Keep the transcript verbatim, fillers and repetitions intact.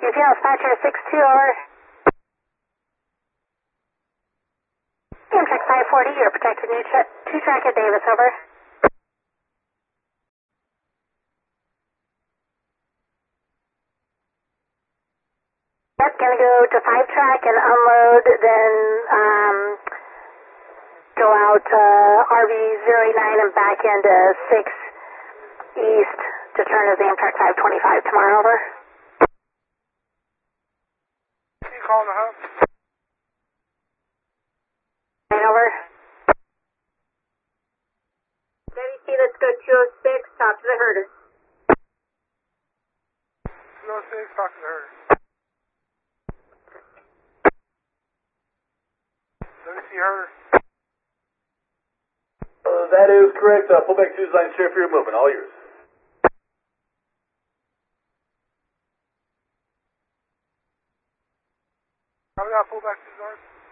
U P L Dispatcher six two, over. Amtrak five forty, you're protected new tra two track at Davis, over. Yep, gonna go to five track and unload, then um, go out uh, R V zero eight nine and back into six east to turn as Amtrak five twenty-five tomorrow, over. Can you call the hub? Over. W C, let's go two oh six, talk to the herder. two oh six, talk to the herder. W C herder. Uh, that is correct. Uh, pull back to line, share for your movement. All yours. How we got full back to the north?